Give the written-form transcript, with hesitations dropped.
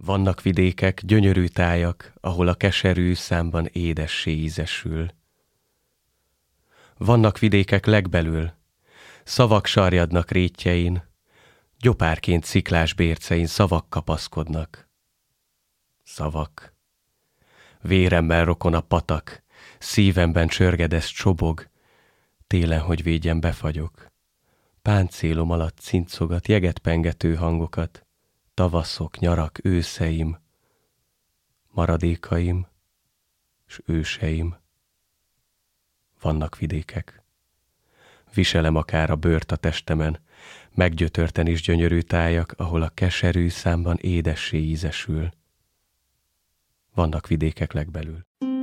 Vannak vidékek, gyönyörű tájak, ahol a keserű számban édessé ízesül. Vannak vidékek legbelül, szavak sarjadnak rétjein, gyopárként sziklás bércein szavak kapaszkodnak. Szavak. Véremmel rokon a patak, szívemben csörgedez csobog, télen, hogy védjen befagyok. Páncélom alatt cincogat jeget pengető hangokat, tavaszok, nyarak, őszeim, maradékaim s őseim. Vannak vidékek. Viselem akár a bőrt a testemen, meggyötörten is gyönyörű tájak, ahol a keserű számban édessé ízesül. Vannak vidékek legbelül.